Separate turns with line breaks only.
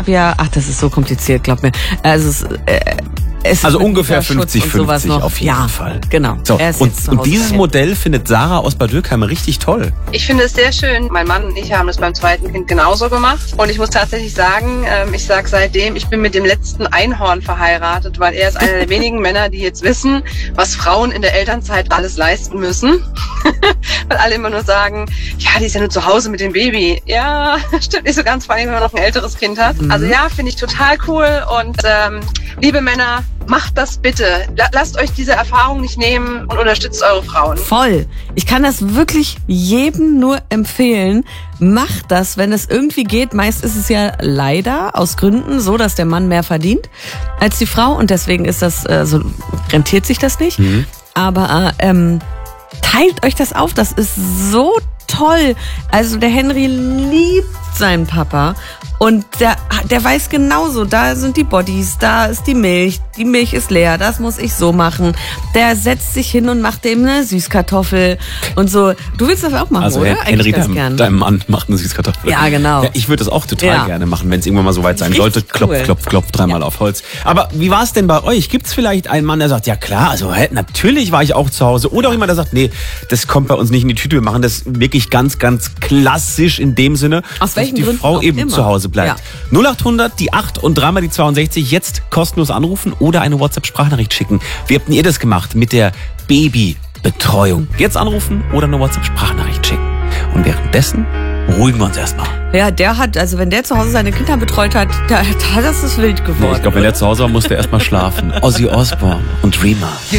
habe ja, das ist so kompliziert, glaub mir. Also
also ungefähr 50-50 auf jeden Fall.
Genau.
So, und dieses Modell findet Sarah aus Bad Dürkheim richtig toll.
Ich finde es sehr schön. Mein Mann und ich haben das beim zweiten Kind genauso gemacht. Und ich muss tatsächlich sagen, ich sage seitdem, ich bin mit dem letzten Einhorn verheiratet, weil er ist einer der wenigen Männer, die jetzt wissen, was Frauen in der Elternzeit alles leisten müssen. Weil alle immer nur sagen, ja, die ist ja nur zu Hause mit dem Baby. Ja, stimmt nicht so ganz, vor allem, wenn man noch ein älteres Kind hat. Also ja, finde ich total cool. Und liebe Männer, macht das bitte. Lasst euch diese Erfahrung nicht nehmen und unterstützt eure Frauen.
Voll. Ich kann das wirklich jedem nur empfehlen. Macht das, wenn es irgendwie geht. Meist ist es ja leider aus Gründen so, dass der Mann mehr verdient als die Frau. Und deswegen ist das, so rentiert sich das nicht. Aber teilt euch das auf. Das ist so toll. Also der Henry liebt seinen Papa. Und der weiß genauso, da sind die Bodies, da ist die Milch ist leer, das muss ich so machen. Der setzt sich hin und macht dem eine Süßkartoffel und so. Du willst das auch machen,
also,
oder?
Henry, dein Mann macht eine Süßkartoffel.
Ja, genau.
Ja, ich würde das auch total gerne machen, wenn es irgendwann mal so weit sein sollte. Klopf, klopf, klopf, dreimal auf Holz. Aber wie war es denn bei euch? Gibt es vielleicht einen Mann, der sagt, ja klar, also natürlich war ich auch zu Hause. Oder auch jemand, der sagt, nee, das kommt bei uns nicht in die Tüte. Wir machen das wirklich ganz, ganz klassisch in dem Sinne,
aus welchen
dass die
Gründen
Frau eben
immer
zu Hause bleibt. Ja. 0800, die 8 und dreimal die 62, jetzt kostenlos anrufen oder eine WhatsApp-Sprachnachricht schicken. Wie habt ihr das gemacht mit der Babybetreuung? Jetzt anrufen oder eine WhatsApp-Sprachnachricht schicken. Und währenddessen beruhigen wir uns erstmal.
Ja, wenn der zu Hause seine Kinder betreut hat, das ist wild geworden.
Nee, ich glaube, wenn der zu Hause war, musste er erstmal schlafen. Ozzy Osbourne und Dreamer.